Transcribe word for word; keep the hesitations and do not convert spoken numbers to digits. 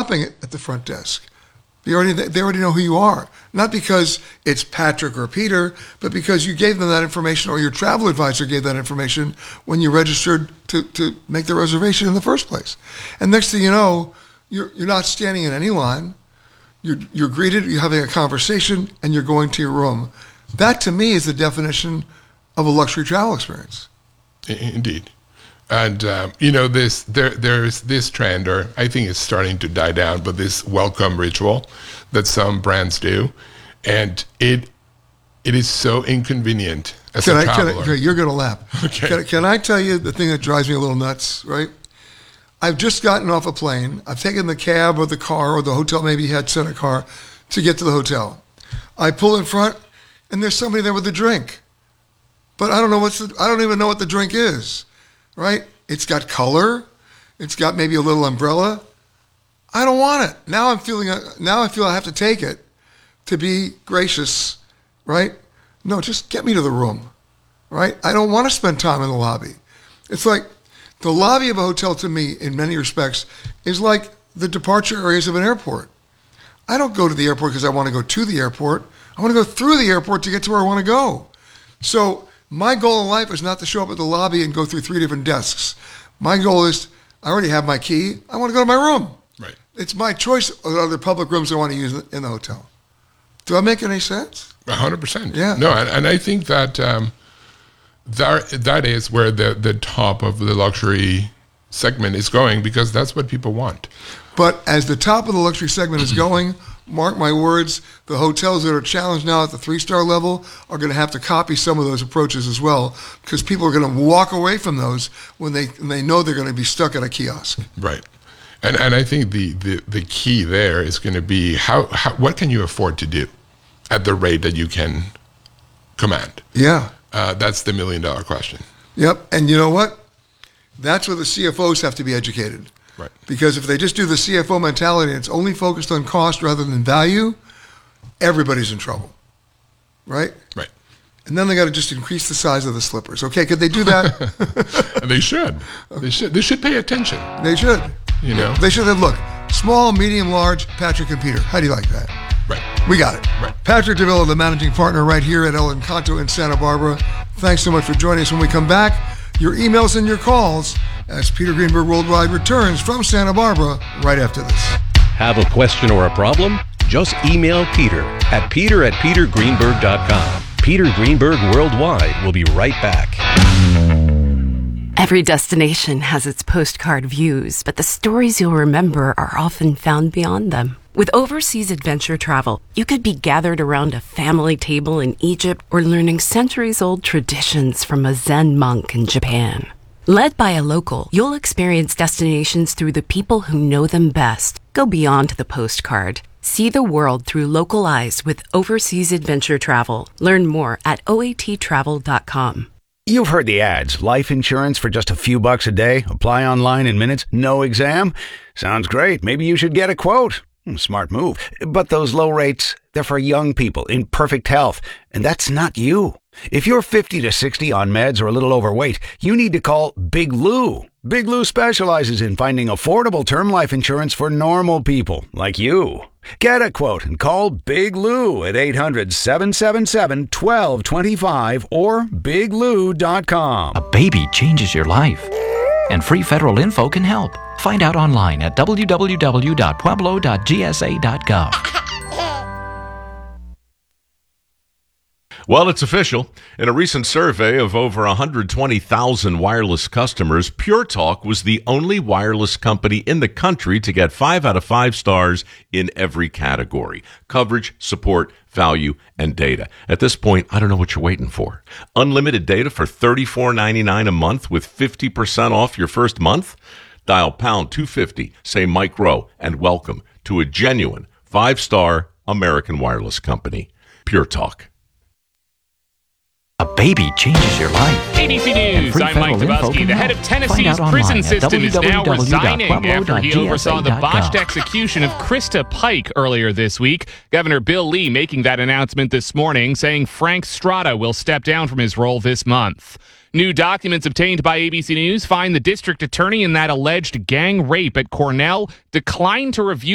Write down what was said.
stopping it at the front desk. They already, they already know who you are. Not because it's Patrick or Peter, but because you gave them that information or your travel advisor gave that information when you registered to, to make the reservation in the first place. And next thing you know, you're, you're not standing in any line. You're, you're greeted, you're having a conversation, and you're going to your room. That, to me, is the definition of a luxury travel experience. Indeed. And, um, you know, this there there's this trend, or I think it's starting to die down, but this welcome ritual that some brands do. And it it is so inconvenient as can a I, traveler. Can I, you're going to laugh. Okay. Can, can I tell you the thing that drives me a little nuts, right? I've just gotten off a plane. I've taken the cab or the car or the hotel, maybe had sent a car to get to the hotel. I pull in front, and there's somebody there with a drink. But I don't know what's the, I don't even know what the drink is. Right? It's got color. It's got maybe a little umbrella. I don't want it. Now I'm feeling, now I feel I have to take it to be gracious, right? No, just get me to the room, right? I don't want to spend time in the lobby. It's like the lobby of a hotel to me, in many respects, is like the departure areas of an airport. I don't go to the airport because I want to go to the airport. I want to go through the airport to get to where I want to go. So my goal in life is not to show up at the lobby and go through three different desks. My goal is, I already have my key. I want to go to my room. Right. It's my choice of other public rooms I want to use in the hotel. Do I make any sense? A hundred percent. Yeah. No, and, and I think that um, that that is where the, the top of the luxury segment is going, because that's what people want. But as the top of the luxury segment is going, mark my words, the hotels that are challenged now at the three-star level are going to have to copy some of those approaches as well, because people are going to walk away from those when they when they know they're going to be stuck at a kiosk. Right. And and I think the, the, the key there is going to be how, how what can you afford to do at the rate that you can command? Yeah. Uh, that's the million-dollar question. Yep. And you know what? That's where the C F Os have to be educated. Right. Because if they just do the C F O mentality and it's only focused on cost rather than value, everybody's in trouble. Right? Right. And then they got to just increase the size of the slippers. Okay, could they do that? They should. They should. They should pay attention. They should. You know? They should have, look, small, medium, large, Patrick and Peter. How do you like that? Right. We got it. Right. Patrick Davila, the managing partner right here at El Encanto in Santa Barbara. Thanks so much for joining us. When we come back, your emails and your calls as Peter Greenberg Worldwide returns from Santa Barbara right after this. Have a question or a problem? Just email Peter at peter at peter greenberg dot com. Peter Greenberg Worldwide will be right back. Every destination has its postcard views, but the stories you'll remember are often found beyond them. With overseas adventure travel, you could be gathered around a family table in Egypt or learning centuries-old traditions from a Zen monk in Japan. Led by a local, you'll experience destinations through the people who know them best. Go beyond the postcard. See the world through local eyes with overseas adventure travel. Learn more at O A T travel dot com. You've heard the ads. Life insurance for just a few bucks a day. Apply online in minutes. No exam. Sounds great. Maybe you should get a quote. Smart move. But those low rates, they're for young people in perfect health. And that's not you. If you're fifty to sixty on meds or a little overweight, you need to call Big Lou. Big Lou specializes in finding affordable term life insurance for normal people like you. Get a quote and call Big Lou at eight hundred, seven seven seven, one two two five or big lou dot com. A baby changes your life, and free federal info can help. Find out online at w w w dot pueblo dot g s a dot gov. Well, it's official. In a recent survey of over one hundred twenty thousand wireless customers, Pure Talk was the only wireless company in the country to get five out of five stars in every category: coverage, support, value, and data. At this point, I don't know what you're waiting for. Unlimited data for thirty-four ninety-nine a month with fifty percent off your first month? Dial pound two fifty, say Mike Rowe, and welcome to a genuine five-star American wireless company. Pure Talk. A baby changes your life. A B C News, I'm Mike Dubowski. The head of Tennessee's prison system is now resigning after he oversaw the botched execution of Krista Pike earlier this week. Governor Bill Lee making that announcement this morning, saying Frank Strada will step down from his role this month. New documents obtained by A B C News find the district attorney in that alleged gang rape at Cornell declined to review